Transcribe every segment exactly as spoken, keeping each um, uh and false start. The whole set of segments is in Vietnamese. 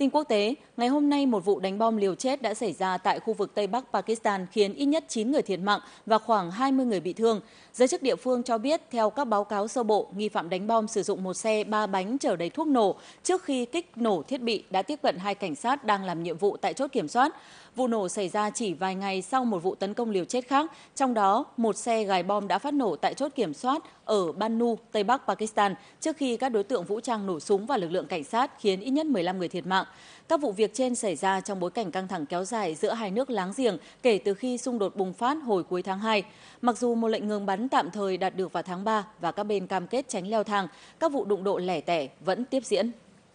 Tin quốc tế, ngày hôm nay một vụ đánh bom liều chết đã xảy ra tại khu vực Tây Bắc Pakistan khiến ít nhất chín người thiệt mạng và khoảng hai mươi người bị thương. Giới chức địa phương cho biết, theo các báo cáo sơ bộ, nghi phạm đánh bom sử dụng một xe ba bánh chở đầy thuốc nổ trước khi kích nổ thiết bị đã tiếp cận hai cảnh sát đang làm nhiệm vụ tại chốt kiểm soát. Vụ nổ xảy ra chỉ vài ngày sau một vụ tấn công liều chết khác, trong đó một xe gài bom đã phát nổ tại chốt kiểm soát ở Bannu, Tây Bắc Pakistan, trước khi các đối tượng vũ trang nổ súng vào lực lượng cảnh sát khiến ít nhất mười lăm người thiệt mạng. Các vụ việc trên xảy ra trong bối cảnh căng thẳng kéo dài giữa hai nước láng giềng kể từ khi xung đột bùng phát hồi cuối tháng hai. Mặc dù một lệnh ngừng bắn tạm thời đạt được vào tháng ba và các bên cam kết tránh leo thang, các vụ đụng độ lẻ tẻ vẫn tiếp diễn.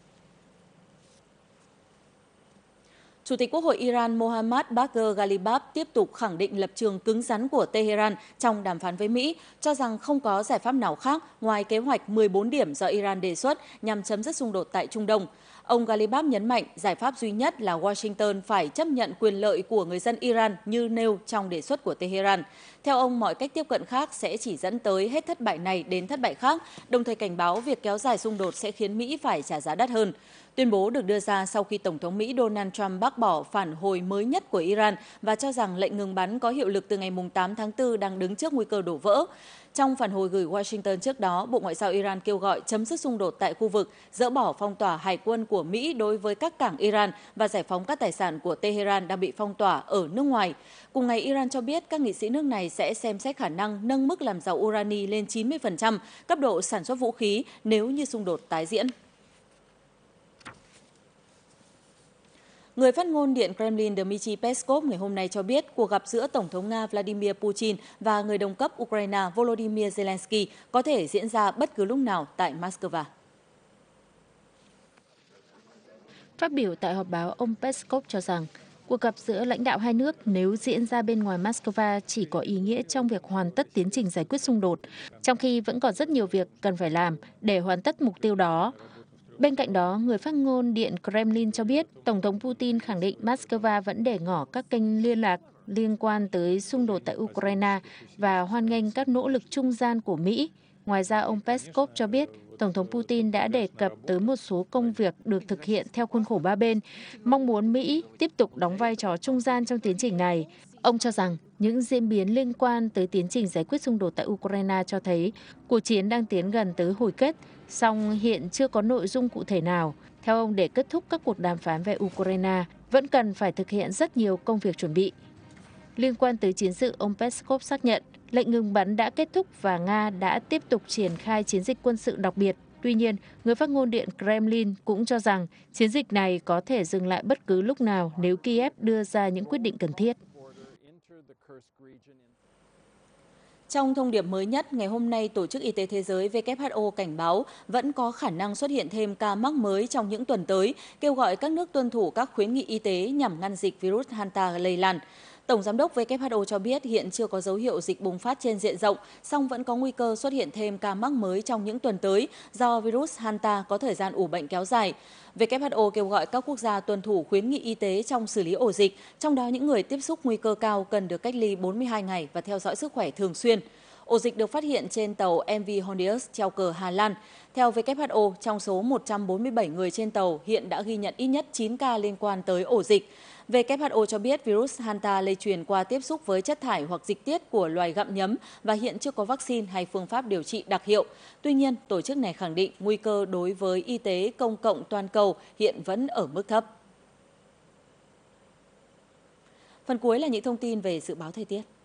Chủ tịch Quốc hội Iran Mohammad Bagher Ghalibaf tiếp tục khẳng định lập trường cứng rắn của Tehran trong đàm phán với Mỹ, cho rằng không có giải pháp nào khác ngoài kế hoạch mười bốn điểm do Iran đề xuất nhằm chấm dứt xung đột tại Trung Đông. Ông Ghalibaf nhấn mạnh giải pháp duy nhất là Washington phải chấp nhận quyền lợi của người dân Iran như nêu trong đề xuất của Tehran. Theo ông, mọi cách tiếp cận khác sẽ chỉ dẫn tới hết thất bại này đến thất bại khác, đồng thời cảnh báo việc kéo dài xung đột sẽ khiến Mỹ phải trả giá đắt hơn. Tuyên bố được đưa ra sau khi Tổng thống Mỹ Donald Trump bác bỏ phản hồi mới nhất của Iran và cho rằng lệnh ngừng bắn có hiệu lực từ ngày tám tháng tư đang đứng trước nguy cơ đổ vỡ. Trong phản hồi gửi Washington trước đó, Bộ Ngoại giao Iran kêu gọi chấm dứt xung đột tại khu vực, dỡ bỏ phong tỏa hải quân của Mỹ đối với các cảng Iran và giải phóng các tài sản của Tehran đang bị phong tỏa ở nước ngoài. Cùng ngày, Iran cho biết các nghị sĩ nước này sẽ xem xét khả năng nâng mức làm giàu urani lên chín mươi phần trăm, cấp độ sản xuất vũ khí nếu như xung đột tái diễn. Người phát ngôn Điện Kremlin Dmitry Peskov ngày hôm nay cho biết cuộc gặp giữa Tổng thống Nga Vladimir Putin và người đồng cấp Ukraine Volodymyr Zelensky có thể diễn ra bất cứ lúc nào tại Moscow. Phát biểu tại họp báo, ông Peskov cho rằng cuộc gặp giữa lãnh đạo hai nước nếu diễn ra bên ngoài Moscow chỉ có ý nghĩa trong việc hoàn tất tiến trình giải quyết xung đột, trong khi vẫn còn rất nhiều việc cần phải làm để hoàn tất mục tiêu đó. Bên cạnh đó, người phát ngôn Điện Kremlin cho biết Tổng thống Putin khẳng định Moscow vẫn để ngỏ các kênh liên lạc liên quan tới xung đột tại Ukraine và hoan nghênh các nỗ lực trung gian của Mỹ. Ngoài ra, ông Peskov cho biết Tổng thống Putin đã đề cập tới một số công việc được thực hiện theo khuôn khổ ba bên, mong muốn Mỹ tiếp tục đóng vai trò trung gian trong tiến trình này. Ông cho rằng những diễn biến liên quan tới tiến trình giải quyết xung đột tại Ukraine cho thấy cuộc chiến đang tiến gần tới hồi kết, song hiện chưa có nội dung cụ thể nào. Theo ông, để kết thúc các cuộc đàm phán về Ukraine, vẫn cần phải thực hiện rất nhiều công việc chuẩn bị. Liên quan tới chiến sự, ông Peskov xác nhận lệnh ngừng bắn đã kết thúc và Nga đã tiếp tục triển khai chiến dịch quân sự đặc biệt. Tuy nhiên, người phát ngôn Điện Kremlin cũng cho rằng chiến dịch này có thể dừng lại bất cứ lúc nào nếu Kiev đưa ra những quyết định cần thiết. Trong thông điệp mới nhất, ngày hôm nay, Tổ chức Y tế Thế giới W H O cảnh báo vẫn có khả năng xuất hiện thêm ca mắc mới trong những tuần tới, kêu gọi các nước tuân thủ các khuyến nghị y tế nhằm ngăn dịch virus Hanta lây lan. Tổng giám đốc W H O cho biết hiện chưa có dấu hiệu dịch bùng phát trên diện rộng, song vẫn có nguy cơ xuất hiện thêm ca mắc mới trong những tuần tới do virus Hanta có thời gian ủ bệnh kéo dài. W H O kêu gọi các quốc gia tuân thủ khuyến nghị y tế trong xử lý ổ dịch, trong đó những người tiếp xúc nguy cơ cao cần được cách ly bốn mươi hai ngày và theo dõi sức khỏe thường xuyên. Ổ dịch được phát hiện trên tàu em vê Hondius treo cờ Hà Lan. Theo W H O, trong số một trăm bốn mươi bảy người trên tàu, hiện đã ghi nhận ít nhất chín ca liên quan tới ổ dịch. W H O cho biết virus Hanta lây truyền qua tiếp xúc với chất thải hoặc dịch tiết của loài gặm nhấm và hiện chưa có vaccine hay phương pháp điều trị đặc hiệu. Tuy nhiên, tổ chức này khẳng định nguy cơ đối với y tế công cộng toàn cầu hiện vẫn ở mức thấp. Phần cuối là những thông tin về dự báo thời tiết.